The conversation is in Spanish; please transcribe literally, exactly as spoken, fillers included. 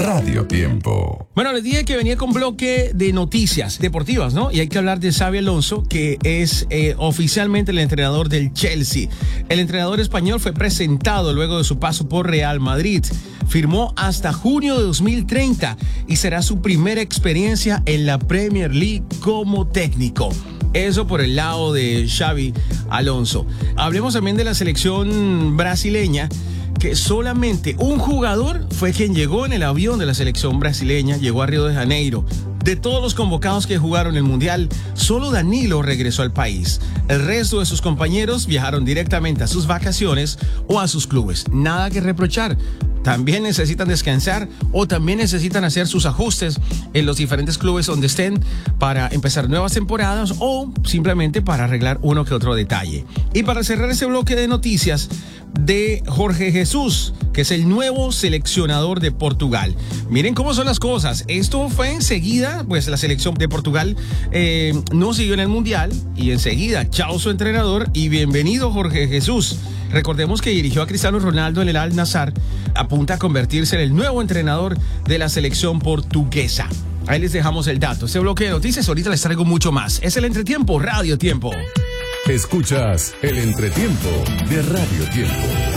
Radio Tiempo. Bueno, les dije que venía con bloque de noticias deportivas, ¿no? Y hay que hablar de Xabi Alonso, que es eh, oficialmente el entrenador del Chelsea. El entrenador español fue presentado luego de su paso por Real Madrid. Firmó hasta junio de dos mil treinta y será su primera experiencia en la Premier League como técnico. Eso por el lado de Xabi Alonso. Hablemos también de la selección brasileña, que solamente un jugador fue quien llegó en el avión de la selección brasileña, llegó a Río de Janeiro. De todos los convocados que jugaron el Mundial, solo Danilo regresó al país. El resto de sus compañeros viajaron directamente a sus vacaciones o a sus clubes. Nada que reprochar. También necesitan descansar o también necesitan hacer sus ajustes en los diferentes clubes donde estén para empezar nuevas temporadas o simplemente para arreglar uno que otro detalle. Y para cerrar ese bloque de noticias, de Jorge Jesús, que es el nuevo seleccionador de Portugal. Miren cómo son las cosas. Esto fue enseguida, pues la selección de Portugal eh, no siguió en el Mundial y enseguida, chao su entrenador y bienvenido Jorge Jesús. Recordemos que dirigió a Cristiano Ronaldo en el Al-Nassr, apunta a convertirse en el nuevo entrenador de la selección portuguesa. Ahí les dejamos el dato. Este bloque de noticias ahorita les traigo mucho más. Es el Entretiempo, Radio Tiempo. Escuchas el Entretiempo de Radio Tiempo.